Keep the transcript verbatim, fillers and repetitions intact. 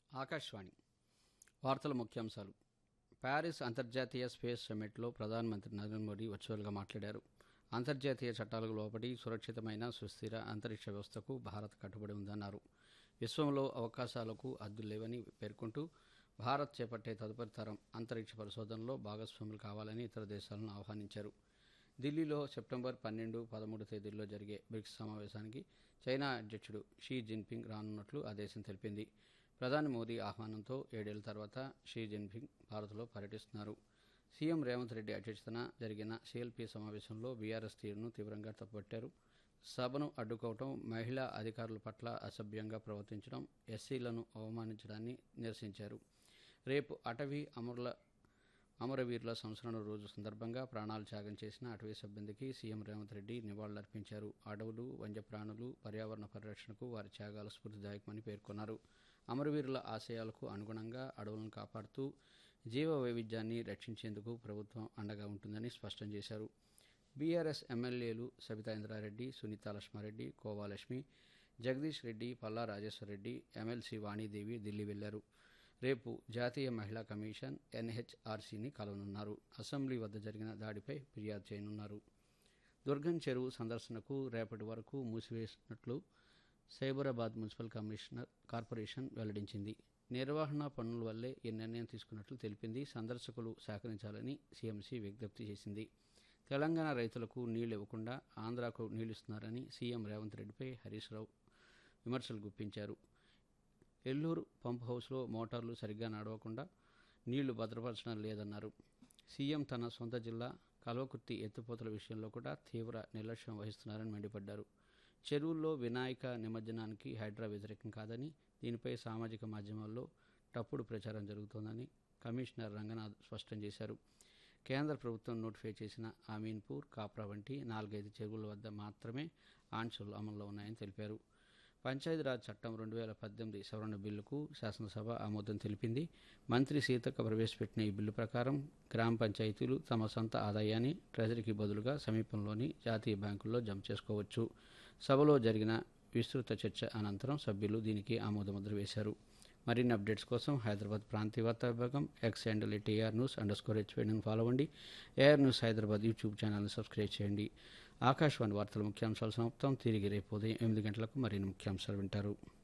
ఆకాశవాణి వార్తల ముఖ్యాంశాలు. ప్యారిస్ అంతర్జాతీయ స్పేస్ సమ్మిట్లో ప్రధానమంత్రి నరేంద్ర మోదీ వర్చువల్గా మాట్లాడారు. అంతర్జాతీయ చట్టాలకు లోబడి సురక్షితమైన సుస్థిర అంతరిక్ష వ్యవస్థకు భారత్ కట్టుబడి ఉందన్నారు. విశ్వంలో అవకాశాలకు హద్దులు లేవని పేర్కొంటూ భారత్ చేపట్టే తదుపరి తరం అంతరిక్ష పరిశోధనలో భాగస్వాములు కావాలని ఇతర దేశాలను ఆహ్వానించారు. ఢిల్లీలో సెప్టెంబర్ పన్నెండు పదమూడు తేదీల్లో జరిగే బ్రిక్స్ సమావేశానికి చైనా అధ్యక్షుడు షీ జిన్పింగ్ రానున్నట్లు ఆ దేశం తెలిపింది. ప్రధాని మోదీ ఆహ్వానంతో ఏడేళ్ల తర్వాత షీ జిన్పింగ్ భారత్లో పర్యటిస్తున్నారు. సీఎం రేవంత్ రెడ్డి అధ్యక్షతన జరిగిన సీఎల్పీ సమావేశంలో బీఆర్ఎస్ తీరును తీవ్రంగా తప్పుపట్టారు. సభను అడ్డుకోవడం, మహిళా అధికారుల పట్ల అసభ్యంగా ప్రవర్తించడం, ఎస్సీలను అవమానించడాన్ని నిరసించారు. రేపు అటవీ అమరుల అమరవీరుల సంస్మరణ రోజు సందర్భంగా ప్రాణాలు త్యాగం చేసిన అటవీ సిబ్బందికి సీఎం రేవంత్ రెడ్డి నివాళులర్పించారు. అడవులు, వన్యప్రాణులు, పర్యావరణ పరిరక్షణకు వారి త్యాగాలు స్ఫూర్తిదాయకమని పేర్కొన్నారు. అమరవీరుల ఆశయాలకు అనుగుణంగా అడవులను కాపాడుతూ జీవ వైవిధ్యాన్ని రక్షించేందుకు ప్రభుత్వం అండగా ఉంటుందని స్పష్టం చేశారు. బీఆర్ఎస్ ఎమ్మెల్యేలు సబితా ఇంద్రారెడ్డి, సునీతా లక్ష్మారెడ్డి, కోవాలక్ష్మి, జగదీష్ రెడ్డి, పల్లా రాజేశ్వరరెడ్డి, ఎమ్మెల్సీ వాణీదేవి ఢిల్లీ వెళ్లారు. రేపు జాతీయ మహిళా కమిషన్ ఎన్హెచ్ఆర్సీని కలవనున్నారు. అసెంబ్లీ వద్ద జరిగిన దాడిపై ఫిర్యాదు చేయనున్నారు. దుర్గం చెరువు సందర్శనకు రేపటి వరకు మూసివేసినట్లు సైబరాబాద్ మున్సిపల్ కమిషనర్ కార్పొరేషన్ వెల్లడించింది. నిర్వహణ పనుల వల్లే ఈ నిర్ణయం తీసుకున్నట్లు తెలిపింది. సందర్శకులు సహకరించాలని సీఎంసీ విజ్ఞప్తి చేసింది. తెలంగాణ రైతులకు నీళ్లు ఇవ్వకుండా ఆంధ్రాకు నీళ్లిస్తున్నారని సీఎం రేవంత్ రెడ్డిపై హరీష్ రావు విమర్శలు గుప్పించారు. ఎల్లూరు పంప్ హౌస్లో మోటార్లు సరిగ్గా నడవకుండా నీళ్లు భద్రపరచడం లేదన్నారు. సీఎం తన సొంత జిల్లా కల్వకుర్తి ఎత్తిపోతల విషయంలో కూడా తీవ్ర నిర్లక్ష్యం వహిస్తున్నారని మండిపడ్డారు. చెరువుల్లో వినాయక నిమజ్జనానికి హైడ్రా వ్యతిరేకం కాదని, దీనిపై సామాజిక మాధ్యమాల్లో తప్పుడు ప్రచారం జరుగుతోందని కమిషనర్ రంగనాథ్ స్పష్టం చేశారు. కేంద్ర ప్రభుత్వం నోటిఫై చేసిన అమీన్పూర్, కాప్రా వంటి నాలుగైదు చెరువుల వద్ద మాత్రమే ఆంక్షలు అమల్లో ఉన్నాయని తెలిపారు. పంచాయతీరాజ్ చట్టం రెండు వేల పద్దెనిమిది సవరణ బిల్లుకు శాసనసభ ఆమోదం తెలిపింది. మంత్రి సీతక్క ప్రవేశపెట్టిన ఈ బిల్లు ప్రకారం గ్రామ పంచాయతీలు తమ సొంత ఆదాయాన్ని ట్రెజరీకి బదులుగా సమీపంలోని జాతీయ బ్యాంకుల్లో జమ చేసుకోవచ్చు. సభలో జరిగిన విస్తృత చర్చ అనంతరం సభ్యులు దీనికి ఆమోదముద్ర వేశారు. మరిన్ని అప్డేట్స్ కోసం హైదరాబాద్ ప్రాంతీయ వార్తా విభాగం X handle at AR news under score హెచ్వేడిని follow అవ్వండి. ఏఆర్ న్యూస్ హైదరాబాద్ యూట్యూబ్ ఛానల్ని సబ్స్క్రైబ్ చేయండి. ఆకాశవాణి వార్తల ముఖ్యాంశాలు సమాప్తం. తిరిగి రేపు ఉదయం ఎనిమిది గంటలకు మరిన్ని ముఖ్యాంశాలు వింటారు.